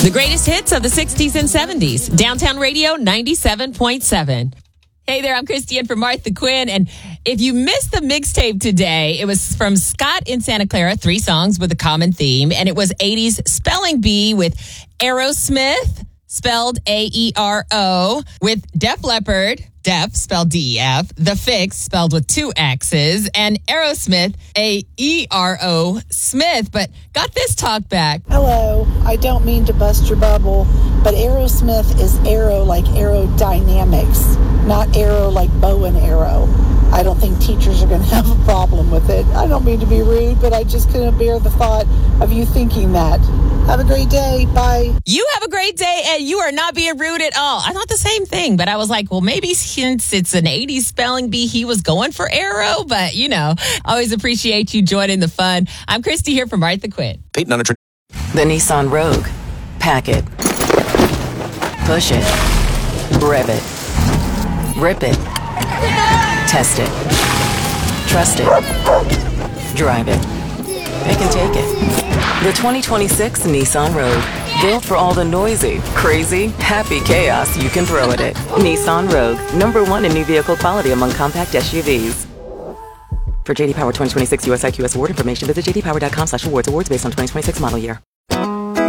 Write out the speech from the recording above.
The greatest hits of the 60s and 70s. Downtown Radio 97.7. Hey there, I'm Christiane from Martha Quinn. And if you missed the mixtape today, it was from Scott in Santa Clara, 3 songs with a common theme. And it was 80s Spelling Bee with Aerosmith, spelled A-E-R-O, with Def Leppard, Def, spelled D-E-F, The Fix, spelled with 2 X's, and Aerosmith, A-E-R-O, Smith. But got this talk back. Hello, I don't mean to bust your bubble, but Aerosmith is arrow like aerodynamics, not arrow like bow and arrow. I don't think teachers are going to have a problem with it. I don't mean to be rude, but I just couldn't bear the thought of you thinking that. Have a great day. Bye. You have a great day, and you are not being rude at all. I thought the same thing, but I was like, well, maybe since it's an 80s spelling bee, he was going for arrow. But, always appreciate you joining the fun. I'm Christy here from Martha Quinn. Peyton on a The Nissan Rogue. Pack it. Push it. Rev it. Rip it. Test it. Trust it. Drive it. Pick and take it. The 2026 Nissan Rogue. Built for all the noisy, crazy, happy chaos you can throw at it. Nissan Rogue. #1 in new vehicle quality among compact SUVs. For JD Power 2026 US IQS award information, visit jdpower.com/awards. Awards based on 2026 model year.